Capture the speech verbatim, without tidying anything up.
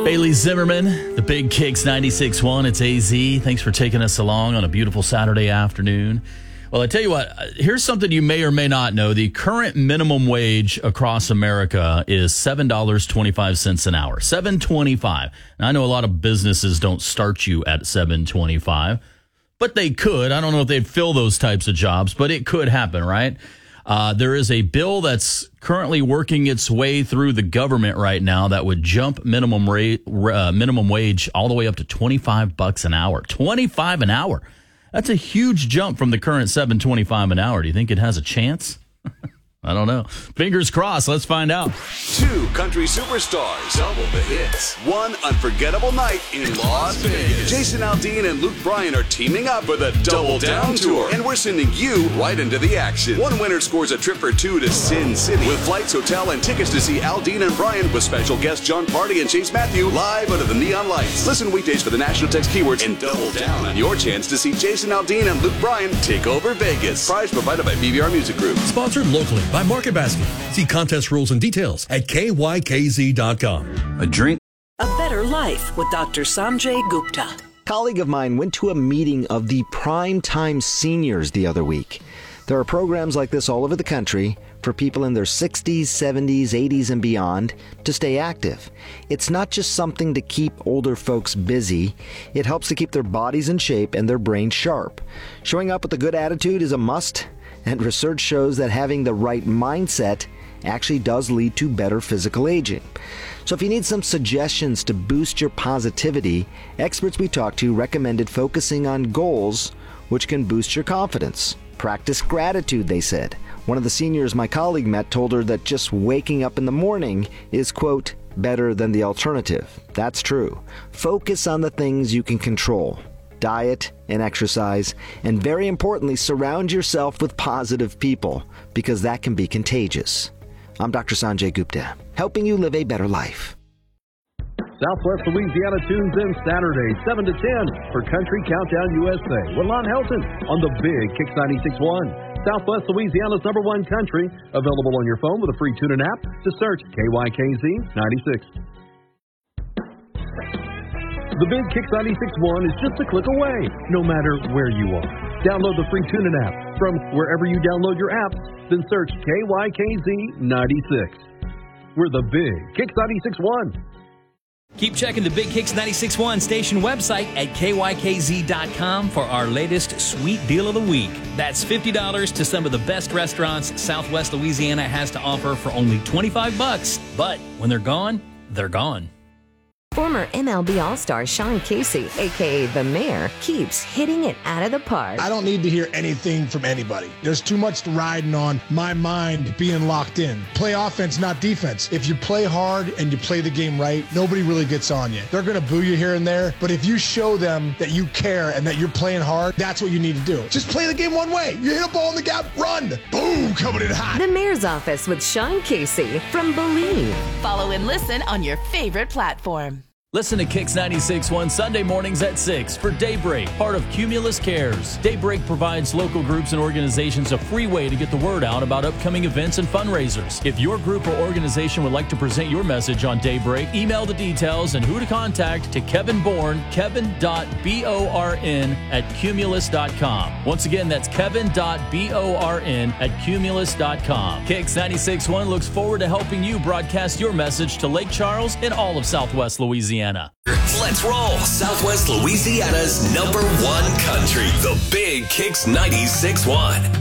Bailey Zimmerman, the Big Kicks ninety-six point one. It's A Z. Thanks for taking us along on a beautiful Saturday afternoon. Well, I tell you what, here's something you may or may not know. The current minimum wage across America is seven dollars and twenty-five cents an hour. seven dollars and twenty-five cents. Now, I know a lot of businesses don't start you at seven dollars and twenty-five cents, but they could. I don't know if they'd fill those types of jobs, but it could happen, right? Uh, there is a bill that's currently working its way through the government right now that would jump minimum rate, uh, minimum wage all the way up to twenty-five bucks an hour. twenty-five an hour. That's a huge jump from the current seven twenty-five an hour. Do you think it has a chance? I don't know. Fingers crossed. Let's find out. Two country superstars. Double the hits. One unforgettable night in Las Vegas. Jason Aldean and Luke Bryan are teaming up for the Double Down Tour. And we're sending you right into the action. One winner scores a trip for two to Sin City with flights, hotel, and tickets to see Aldean and Bryan with special guests John Party and Chase Matthew live under the neon lights. Listen weekdays for the national text keywords and double down on your chance to see Jason Aldean and Luke Bryan take over Vegas. Prize provided by B B R Music Group. Sponsored locally by Market Basket. See contest rules and details at K Y K Z dot com. A drink. A Better Life with Doctor Sanjay Gupta. A colleague of mine went to a meeting of the Primetime Seniors the other week. There are programs like this all over the country for people in their sixties, seventies, eighties, and beyond to stay active. It's not just something to keep older folks busy. It helps to keep their bodies in shape and their brains sharp. Showing up with a good attitude is a must. And research shows that having the right mindset actually does lead to better physical aging. So if you need some suggestions to boost your positivity, experts we talked to recommended focusing on goals which can boost your confidence. Practice gratitude, they said. One of the seniors my colleague met told her that just waking up in the morning is, quote, better than the alternative. That's true. Focus on the things you can control. Diet and exercise, and very importantly, surround yourself with positive people, because that can be contagious. I'm Doctor Sanjay Gupta, helping you live a better life. Southwest Louisiana tunes in Saturday, seven to ten for Country Countdown U S A with Lon Helton on the Big Kicks ninety-six point one. Southwest Louisiana's number one country, available on your phone with a free tune-in app. Just search K Y K Z ninety-six. The Big Kicks ninety-six point one is just a click away, no matter where you are. Download the free TuneIn app from wherever you download your apps, then search K Y K Z ninety-six. We're the Big Kicks ninety-six point one. Keep checking the Big Kicks ninety-six point one station website at K Y K Z dot com for our latest sweet deal of the week. That's fifty dollars to some of the best restaurants Southwest Louisiana has to offer for only twenty-five bucks. But when they're gone, they're gone. Former M L B All-Star Sean Casey, a k a. The Mayor, keeps hitting it out of the park. I don't need to hear anything from anybody. There's too much riding on my mind being locked in. Play offense, not defense. If you play hard and you play the game right, nobody really gets on you. They're going to boo you here and there, but if you show them that you care and that you're playing hard, that's what you need to do. Just play the game one way. You hit a ball in the gap, run. Boom, coming in hot. The Mayor's Office with Sean Casey from Believe. Follow and listen on your favorite platform. Listen to Kicks ninety-six point one Sunday mornings at six for Daybreak, part of Cumulus Cares. Daybreak provides local groups and organizations a free way to get the word out about upcoming events and fundraisers. If your group or organization would like to present your message on Daybreak, email the details and who to contact to Kevin Bourne, kevin dot born at cumulus dot com. Once again, that's kevin dot born at cumulus dot com. Kicks ninety-six point one looks forward to helping you broadcast your message to Lake Charles and all of Southwest Louisiana. Let's roll. Southwest Louisiana's number one country. The Big Kicks ninety-six point one.